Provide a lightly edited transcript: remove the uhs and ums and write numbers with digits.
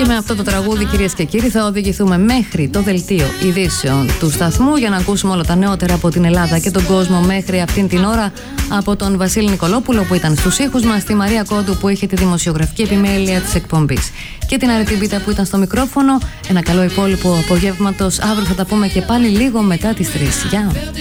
Και με αυτό το τραγούδι, κυρίες και κύριοι, θα οδηγηθούμε μέχρι το δελτίο ειδήσεων του σταθμού για να ακούσουμε όλα τα νεότερα από την Ελλάδα και τον κόσμο μέχρι αυτήν την ώρα, από τον Βασίλη Νικολόπουλο που ήταν στους ήχους μας, τη Μαρία Κόντου που είχε τη δημοσιογραφική επιμέλεια της εκπομπής και την Αρετή Μπίτα που ήταν στο μικρόφωνο. Ένα καλό υπόλοιπο απογεύματος. Αύριο θα τα πούμε και πάλι λίγο μετά τις 3. Γεια!